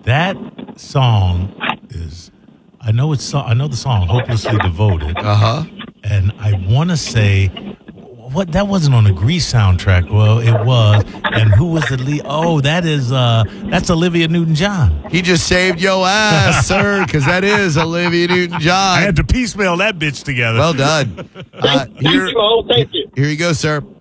That song is. I know the song "Hopelessly Devoted." And I want to say, what that wasn't on the Grease soundtrack. Well, it was. And who was the lead? Oh, that's Olivia Newton-John. He just saved your ass, sir, because that is Olivia Newton-John. I had to piecemeal that bitch together. Well done. Thank you all. Thank you. Here you go, sir.